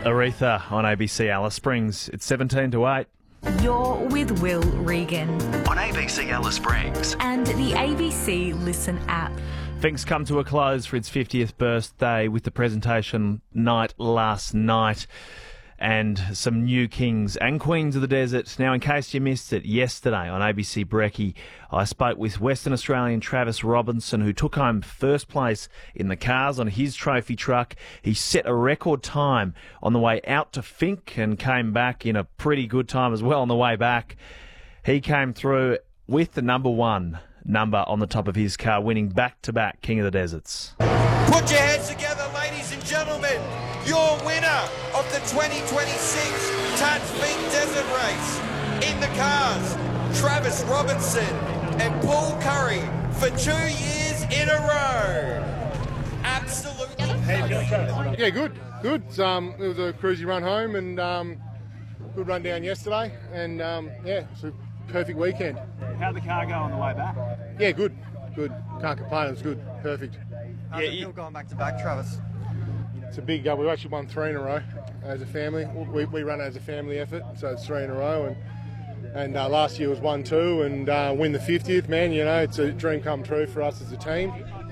Aretha on ABC Alice Springs. It's 17 to 8. You're with Will Regan On ABC Alice Springs. and the ABC Listen app. Things come to a close for its 50th birthday with the presentation night last night and some new kings and queens of the desert. Now, in case you missed it, yesterday on ABC Brekkie, I spoke with Western Australian Travis Robinson, who took home first place in the cars on his trophy truck. He set a record time on the way out to Finke and came back in a pretty good time as well on the way back. He came through with the number one number on the top of his car, winning back-to-back King of the Deserts. Put your hands together, ladies and gentlemen. Your winner of the 2026 Tats Finke Desert Race in the cars, Travis Robinson and Paul Curry for 2 years in a row. Absolutely. Yeah, good. It was a cruisy run home and good run down yesterday, and it's a perfect weekend. How'd the car go on the way back? Yeah, good. Can't complain. It was good. Perfect. How's it feel going back to back, Travis? It's a big. We actually won 3 in a row as a family. We run it as a family effort, so it's 3 in a row. And last year was 1-2, and win the 50th. Man, it's a dream come true for us as a team.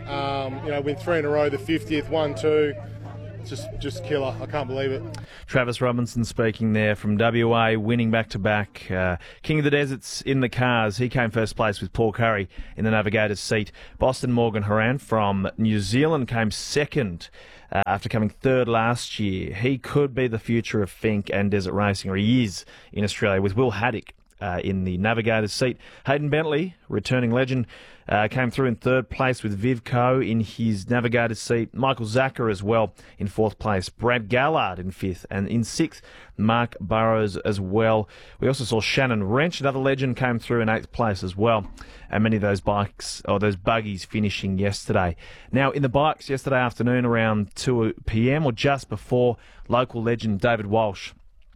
Win 3 in a row, the 50th, 1-2. Just killer. I can't believe it. Travis Robinson speaking there from WA, winning back-to-back. King of the Deserts in the cars. He came first place with Paul Curry in the navigator's seat. Boston Morgan Horan from New Zealand came second after coming third last year. He could be the future of Finke and desert racing, or he is in Australia, with Will Haddock in the navigator's seat. Hayden Bentley, returning legend, came through in third place with Viv Coe in his navigator's seat. Michael Zacher as well in fourth place. Brad Gallard in fifth. And in sixth, Mark Burrows as well. We also saw Shannon Wrench, another legend, came through in eighth place as well. And many of those those buggies finishing yesterday. Now, in the bikes yesterday afternoon around 2 p.m. or just before, local legend David Walsh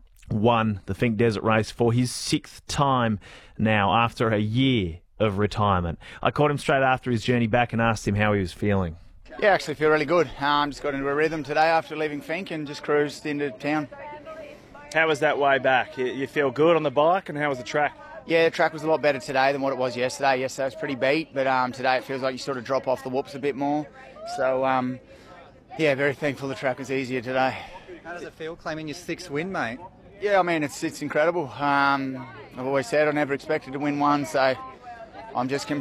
won the Finke Desert Race for his 6th time now after a year of retirement. I caught him straight after his journey back and asked him how he was feeling. Yeah, actually feel really good. Just got into a rhythm today after leaving Finke and just cruised into town. How was that way back? You feel good on the bike, and how was the track? Yeah, the track was a lot better today than what it was yesterday. Yesterday was pretty beat, but today it feels like you sort of drop off the whoops a bit more. So, very thankful the track was easier today. How does it feel claiming your 6th win, mate? Yeah, I mean, it's incredible. I've always said I never expected to win one, so I'm just,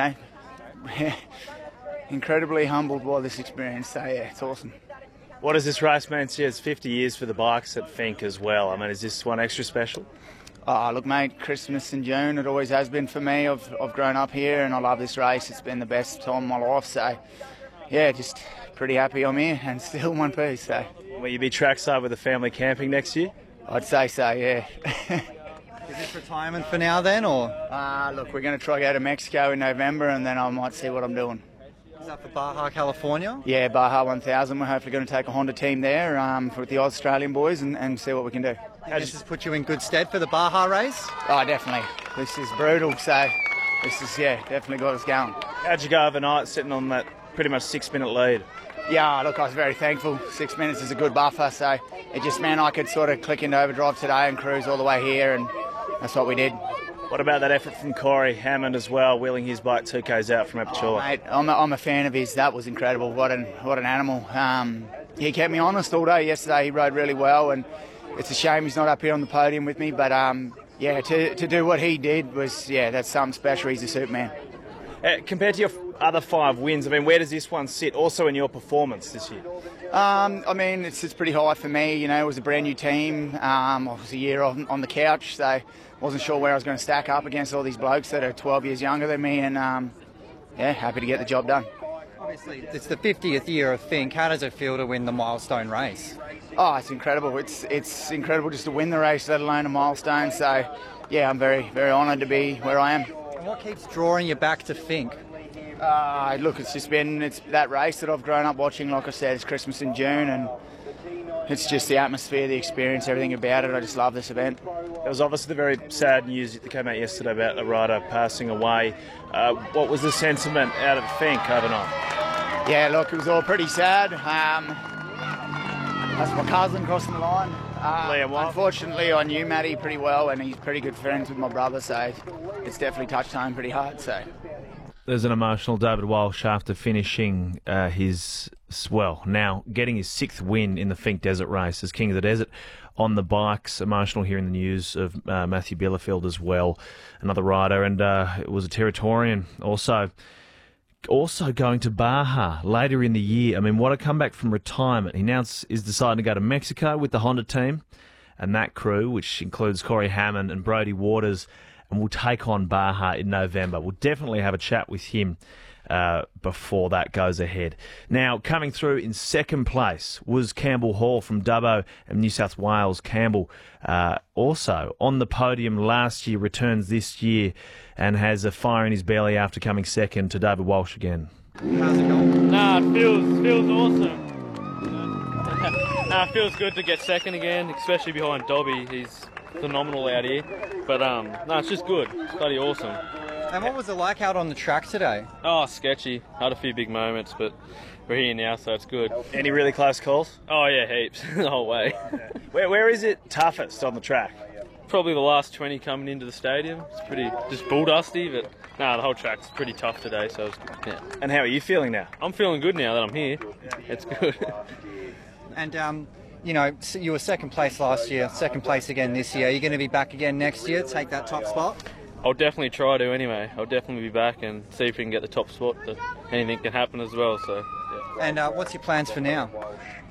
incredibly humbled by this experience. So, yeah, it's awesome. What does this race mean to you? It's 50 years for the bikes at Finke as well. I mean, is this one extra special? Look, mate, Christmas in June, it always has been for me. I've grown up here and I love this race. It's been the best time of my life. So, yeah, just pretty happy I'm here and still in one piece. So. Will you be trackside with the family camping next year? I'd say so, yeah. Is this retirement for now then, or? Look, we're going to try to go to Mexico in November and then I might see what I'm doing. Is that for Baja, California? Yeah, Baja 1000. We're hopefully going to take a Honda team there with the Australian boys and see what we can do. This has put you in good stead for the Baja race? Oh, definitely. This is brutal, so this is, definitely got us going. How'd you go overnight sitting on that pretty much 6-minute lead? Yeah, look, I was very thankful. 6 minutes is a good buffer, so it just meant I could sort of click into overdrive today and cruise all the way here, and that's what we did. What about that effort from Corey Hammond as well, wheeling his bike 2Ks out from Apachula? Mate, I'm a fan of his. That was incredible. What an animal. He kept me honest all day yesterday. He rode really well, and it's a shame he's not up here on the podium with me. But to do what he did was that's something special. He's a superman. Compared to your other 5 wins, I mean, where does this one sit also in your performance this year? I mean, it's pretty high for me. It was a brand new team. I was a year on the couch, so wasn't sure where I was going to stack up against all these blokes that are 12 years younger than me, and happy to get the job done. Obviously, it's the 50th year of Finke. How does it feel to win the milestone race? Oh, it's incredible. It's incredible just to win the race, let alone a milestone. So, yeah, I'm very, very honoured to be where I am. And what keeps drawing you back to Finke? Look, it's that race that I've grown up watching. Like I said, it's Christmas in June, and it's just the atmosphere, the experience, everything about it. I just love this event. There was obviously the very sad news that came out yesterday about a rider passing away. What was the sentiment out of Finke overnight? Yeah, look, it was all pretty sad. That's my cousin crossing the line. Liam White. Unfortunately, I knew Matty pretty well, and he's pretty good friends with my brother, so it's definitely touched home pretty hard. So There's an emotional David Walsh after finishing getting his 6th win in the Finke Desert race as King of the Desert on the bikes. Emotional hearing the news of Matthew Bielefeld as well, another rider, and it was a Territorian also going to Baja later in the year. I mean, what a comeback from retirement. He now is deciding to go to Mexico with the Honda team and that crew, which includes Corey Hammond and Brodie Waters, and will take on Baja in November. We'll definitely have a chat with him before that goes ahead. Now, coming through in second place was Campbell Hall from Dubbo and New South Wales. Campbell also on the podium last year, returns this year and has a fire in his belly after coming second to David Walsh again. How's it going? Nah, it feels awesome. It feels good to get second again, especially behind Dobby. He's phenomenal out here. But it's just good. It's bloody awesome. And what was it like out on the track today? Oh, sketchy. Had a few big moments, but we're here now, so it's good. Any really close calls? Oh yeah, heaps the whole way. Where is it toughest on the track? Probably the last 20 coming into the stadium. It's pretty just bull dusty, but the whole track's pretty tough today. So it's good. Yeah. And how are you feeling now? I'm feeling good now that I'm here. It's good. And you were second place last year, second place again this year. Are you going to be back again next year, take that top spot? I'll definitely try to anyway. I'll definitely be back and see if we can get the top spot. But anything can happen as well. So. Yeah. And what's your plans for now?